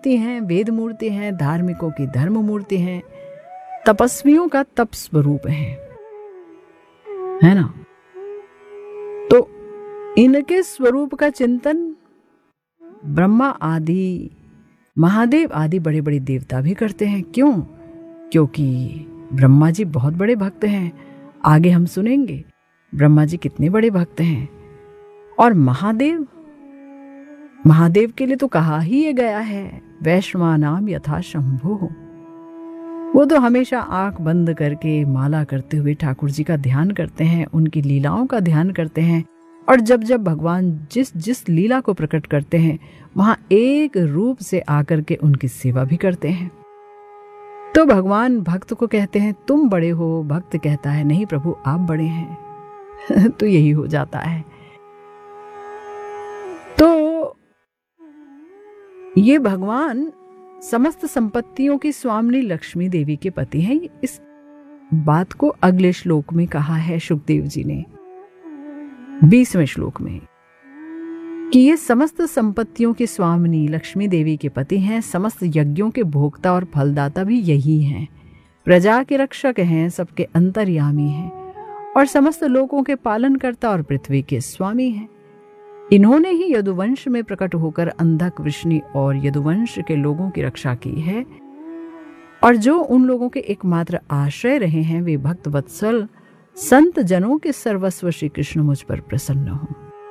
मूर्ति हैं, वेद मूर्ति हैं, धार्मिकों की धर्म मूर्ति हैं, तपस्वियों का तप स्वरूप है ना। तो इनके स्वरूप का चिंतन ब्रह्मा आदि, महादेव आदि बड़े बड़े देवता भी करते हैं। क्यों? क्योंकि ब्रह्मा जी बहुत बड़े भक्त हैं। आगे हम सुनेंगे ब्रह्मा जी कितने बड़े भक्त हैं। और महादेव के लिए तो कहा ही ये गया है, वैश्वानाम यथा शंभु। वो तो हमेशा आंख बंद करके माला करते हुए ठाकुर जी का ध्यान करते हैं, उनकी लीलाओं का ध्यान करते हैं। और जब जब भगवान जिस लीला को प्रकट करते हैं वहां एक रूप से आकर के उनकी सेवा भी करते हैं। तो भगवान भक्त को कहते हैं तुम बड़े हो, भक्त कहता है नहीं प्रभु आप बड़े हैं। तो यही हो जाता है। तो ये भगवान समस्त संपत्तियों की स्वामिनी लक्ष्मी देवी के पति हैं। इस बात को अगले श्लोक में कहा है सुखदेव जी ने 20वें श्लोक में कि ये समस्त संपत्तियों की स्वामिनी लक्ष्मी देवी के पति हैं, समस्त यज्ञों के भोक्ता और फलदाता भी यही हैं, प्रजा के रक्षक हैं, सबके अंतर्यामी हैं और समस्त लोगों के पालनकर्ता और पृथ्वी के स्वामी हैं। इन्होंने ही यदुवंश में प्रकट होकर अंधक, वृष्णि और यदुवंश के लोगों की रक्षा की है और जो उन लोगों के एकमात्र आश्रय रहे हैं वे भक्त वत्सल संत जनों के सर्वस्व श्री कृष्ण मुझ पर प्रसन्न हो।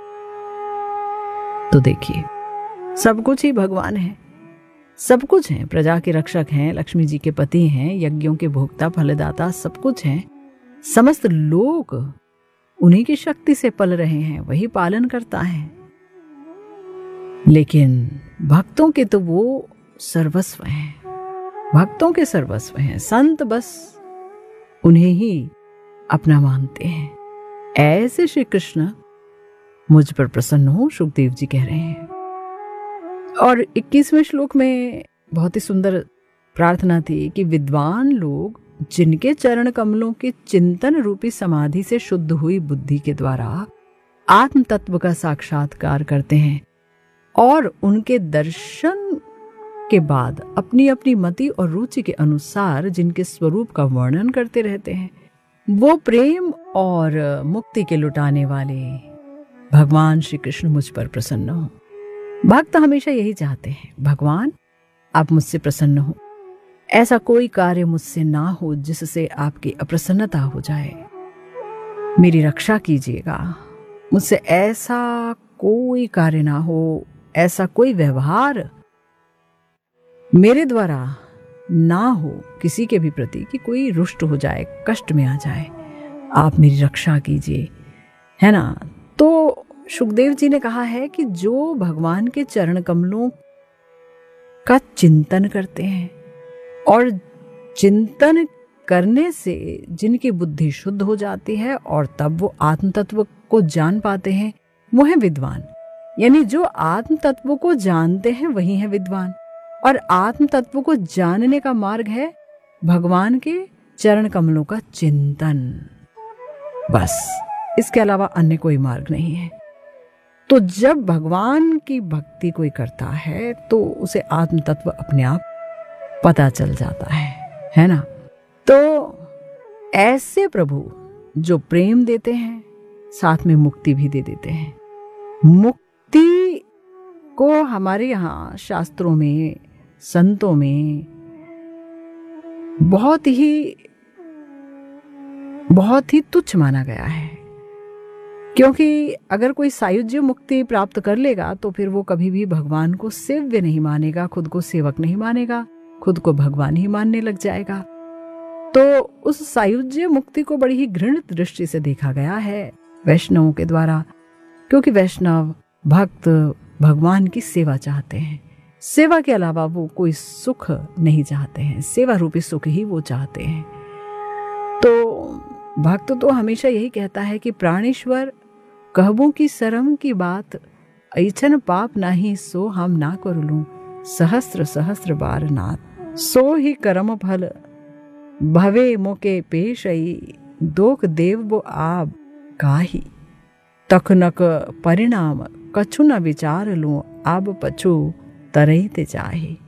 तो देखिए सब कुछ ही भगवान है, सब कुछ है, प्रजा के रक्षक हैं, लक्ष्मी जी के पति हैं, यज्ञों के भोक्ता फलदाता सब कुछ हैं। समस्त लोग उन्हीं की शक्ति से पल रहे हैं, वही पालन करता है। लेकिन भक्तों के तो वो सर्वस्व हैं, भक्तों के सर्वस्व हैं। संत बस उन्हें ही अपना मानते हैं। ऐसे श्री कृष्ण मुझ पर प्रसन्न हो, सुखदेव जी कह रहे हैं। और 21वें श्लोक में बहुत ही सुंदर प्रार्थना थी कि विद्वान लोग जिनके चरण कमलों के चिंतन रूपी समाधि से शुद्ध हुई बुद्धि के द्वारा आत्म तत्व का साक्षात्कार करते हैं और उनके दर्शन के बाद अपनी अपनी मति और रुचि के अनुसार जिनके स्वरूप का वर्णन करते रहते हैं, वो प्रेम और मुक्ति के लुटाने वाले भगवान श्री कृष्ण मुझ पर प्रसन्न हो। भक्त हमेशा यही चाहते हैं, भगवान आप मुझसे प्रसन्न हो, ऐसा कोई कार्य मुझसे ना हो जिससे आपकी अप्रसन्नता हो जाए, मेरी रक्षा कीजिएगा, मुझसे ऐसा कोई कार्य ना हो, ऐसा कोई व्यवहार मेरे द्वारा ना हो किसी के भी प्रति कि कोई रुष्ट हो जाए, कष्ट में आ जाए, आप मेरी रक्षा कीजिए, है ना। तो सुखदेव जी ने कहा है कि जो भगवान के चरण कमलों का चिंतन करते हैं और चिंतन करने से जिनकी बुद्धि शुद्ध हो जाती है और तब वो आत्म तत्व को जान पाते हैं, वो है विद्वान। यानी जो आत्म तत्व को जानते हैं वही है विद्वान। और आत्म तत्व को जानने का मार्ग है भगवान के चरण कमलों का चिंतन, बस इसके अलावा अन्य कोई मार्ग नहीं है। तो जब भगवान की भक्ति कोई करता है तो उसे आत्म तत्व अपने आप पता चल जाता है ना। तो ऐसे प्रभु जो प्रेम देते हैं साथ में मुक्ति भी दे देते हैं। मुक्ति को हमारे यहाँ शास्त्रों में, संतों में बहुत ही तुच्छ माना गया है, क्योंकि अगर कोई सायुज्य मुक्ति प्राप्त कर लेगा तो फिर वो कभी भी भगवान को सेव्य नहीं मानेगा, खुद को सेवक नहीं मानेगा, खुद को भगवान ही मानने लग जाएगा। तो उस सायुज्य मुक्ति को बड़ी ही घृणित दृष्टि से देखा गया है वैष्णवों के द्वारा, क्योंकि वैष्णव भक्त भगवान की सेवा चाहते हैं। सेवा के अलावा वो कोई सुख नहीं चाहते हैं, सेवा रूपी सुख ही वो चाहते हैं। तो भक्त तो हमेशा यही कहता है कि प्राणेश्वर कहबों की शरम की बात, ऐछन पाप नाही सो हम ना कर लूं, सहस्त्र सहस्त्र बार नाथ, सो ही कर्म फल भवे मोके पेशई, दोक देव वो आप काहि, तखनक परिणाम कछु न विचार लूं, आब पछु तरईते चाहे।